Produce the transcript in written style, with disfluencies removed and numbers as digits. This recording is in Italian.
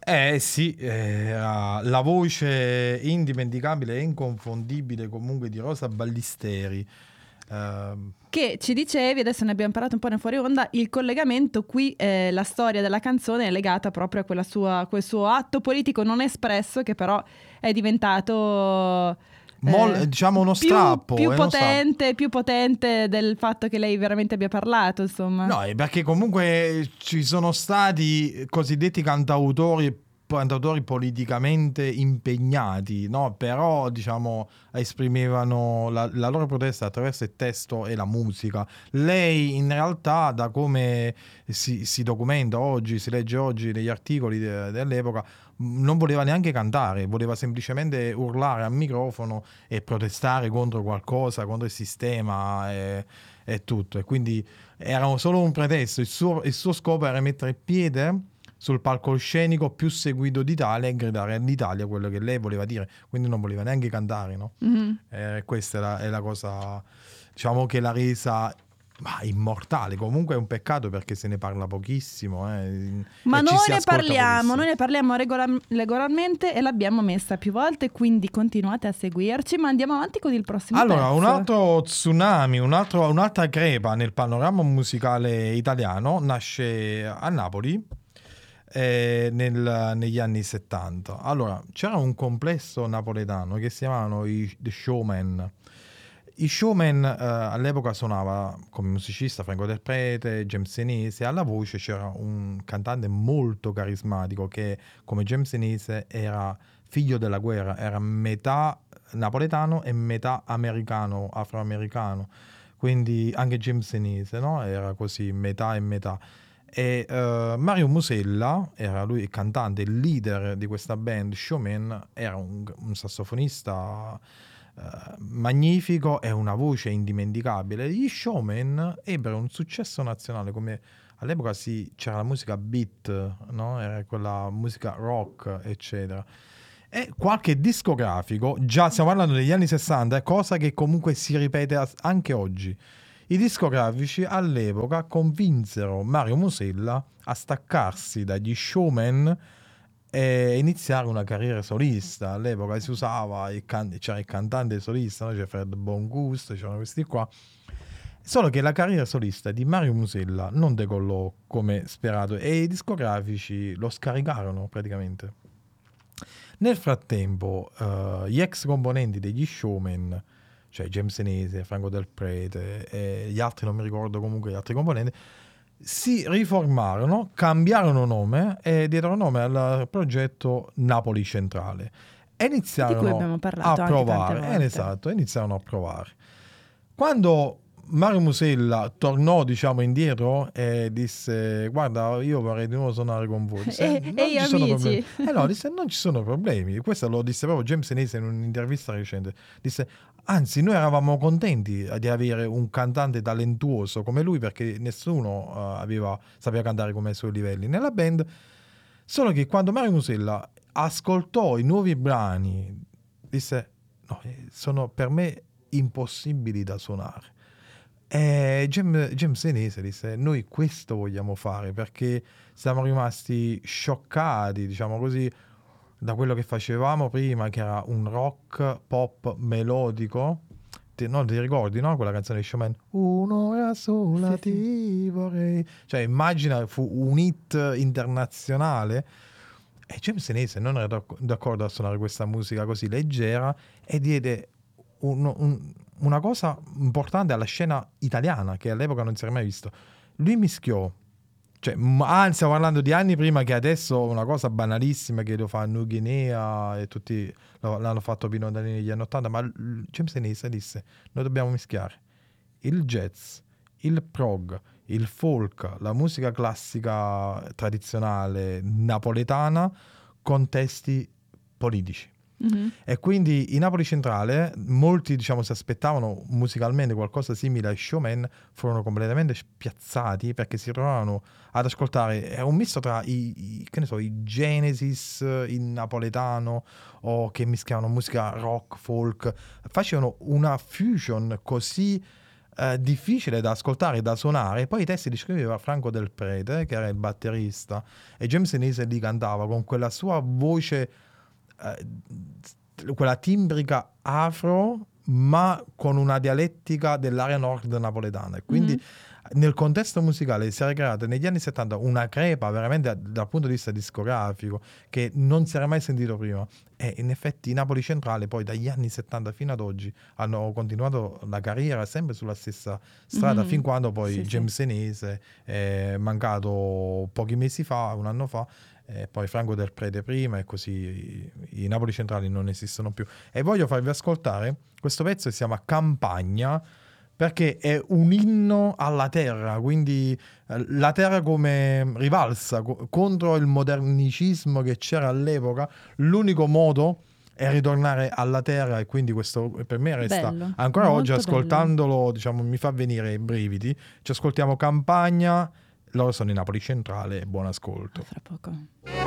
Sì, la voce indimenticabile e inconfondibile comunque di Rosa Ballisteri. Che ci dicevi, adesso ne abbiamo parlato un po' nel fuori onda, il collegamento qui, la storia della canzone è legata proprio a quel suo atto politico non espresso che però è diventato Diciamo uno più, strappo, è uno strappo. più potente del fatto che lei veramente abbia parlato, insomma. No, è perché comunque ci sono stati cosiddetti cantautori politicamente impegnati, no? Però diciamo esprimevano la loro protesta attraverso il testo e la musica. Lei in realtà, da come si documenta oggi, si legge oggi negli articoli dell'epoca, non voleva neanche cantare, voleva semplicemente urlare al microfono e protestare contro qualcosa, contro il sistema e tutto. E quindi era solo un pretesto, il suo scopo era mettere il piede sul palcoscenico più seguito d'Italia e gridare all'Italia quello che lei voleva dire, quindi non voleva neanche cantare, no? Mhm. Questa è la cosa, diciamo, che l'ha resa immortale. Comunque è un peccato perché se ne parla pochissimo Ma e ci si ascolta noi pochissimo. ne parliamo regolarmente e l'abbiamo messa più volte, quindi continuate a seguirci, ma andiamo avanti con il prossimo Allora, un pezzo. altro tsunami, un'altra crepa nel panorama musicale italiano nasce a Napoli negli anni 70. Allora, c'era un complesso napoletano che si chiamavano The Showman. I Showman all'epoca suonava come musicista Franco Del Prete, James Senese, alla voce c'era un cantante molto carismatico che come James Senese era figlio della guerra, era metà napoletano e metà americano, afroamericano, quindi anche James Senese, no? Era così, metà e metà. E Mario Musella era lui il cantante, il leader di questa band Showman, era un sassofonista magnifico e una voce indimenticabile. Gli Showman ebbero un successo nazionale, come all'epoca c'era la musica beat, no? Era quella musica rock, eccetera. E qualche discografico, già stiamo parlando degli anni 60, cosa che comunque si ripete anche oggi. I discografici all'epoca convinsero Mario Musella a staccarsi dagli Showman e iniziare una carriera solista. All'epoca si usava c'era il cantante solista, no? C'era Fred Bongusto, c'erano questi qua. Solo che la carriera solista di Mario Musella non decollò come sperato e i discografici lo scaricarono praticamente. Nel frattempo, gli ex componenti degli Showman, cioè James Senese, Franco Del Prete e gli altri, non mi ricordo comunque gli altri componenti, si riformarono, cambiarono nome e diedero nome al progetto Napoli Centrale e Di cui iniziarono abbiamo a parlato anche tante provare, volte. esatto, iniziarono a provare. Quando Mario Musella tornò, diciamo, indietro e disse: guarda, io vorrei di nuovo suonare con voi. Disse: non Ehi ci sono problemi. amici! No, disse: non ci sono problemi. Questo lo disse proprio James Senese in un'intervista recente. Disse: anzi, noi eravamo contenti di avere un cantante talentuoso come lui, perché nessuno sapeva cantare come ai suoi livelli nella band. Solo che quando Mario Musella ascoltò i nuovi brani, disse: no, sono per me impossibili da suonare. E James Senese disse: noi questo vogliamo fare, perché siamo rimasti scioccati, diciamo così, da quello che facevamo prima, che era un rock pop melodico. Ti ricordi, no? Quella canzone di Showman, un'ora sola Sì, sì. ti vorrei, cioè immagina, fu un hit internazionale. E James Senese non era d'accordo a suonare questa musica così leggera e diede una cosa importante alla scena italiana che all'epoca non si era mai visto. Lui mischiò, cioè, stiamo parlando di anni prima, che adesso una cosa banalissima che lo fa New Guinea e tutti l'hanno fatto fino negli anni 80, ma James Ennis disse: noi dobbiamo mischiare il jazz, il prog, il folk, la musica classica tradizionale napoletana con testi politici. Mhm. E quindi in Napoli Centrale molti, diciamo, si aspettavano musicalmente qualcosa simile ai Showman, furono completamente spiazzati perché si trovavano ad ascoltare un misto tra che ne so, i Genesis in napoletano, o che mischiavano musica rock, folk, facevano una fusion così difficile da ascoltare, da suonare. Poi i testi li scriveva Franco Del Prete, che era il batterista, e James Senese li cantava con quella sua voce, quella timbrica afro, ma con una dialettica dell'area nord napoletana. E quindi nel contesto musicale si era creata negli anni 70 una crepa veramente dal punto di vista discografico che non si era mai sentito prima. E in effetti Napoli Centrale poi dagli anni 70 fino ad oggi hanno continuato la carriera sempre sulla stessa strada, fin quando poi James Senese è mancato pochi mesi fa, un anno fa, poi Franco Del Prete prima, e così i Napoli Centrali non esistono più. E voglio farvi ascoltare questo pezzo che si chiama Campagna, perché è un inno alla terra, quindi la terra come rivalsa contro il modernicismo che c'era all'epoca. L'unico modo è ritornare alla terra, e quindi questo per me resta bello, ancora oggi, ascoltandolo, bello. diciamo, mi fa venire i brividi. Ci ascoltiamo Campagna, loro sono in Napoli Centrale, buon ascolto. Fra poco.